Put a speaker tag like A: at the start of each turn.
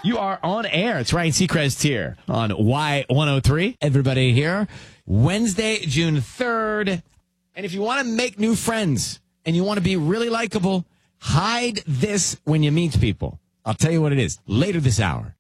A: You are on air. It's Ryan Seacrest here on Y103. Everybody here. Wednesday, June 3rd. And if you want to make new friends and you want to be really likable, hide this when you meet people. I'll tell you what it is later this hour.